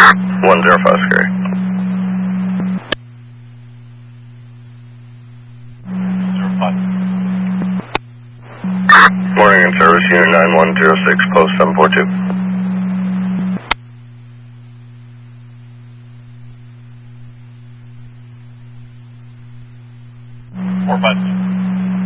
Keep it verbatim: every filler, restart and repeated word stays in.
one zero five, scary. zero five. Morning in service, unit nine one zero six, post seven four two. four five.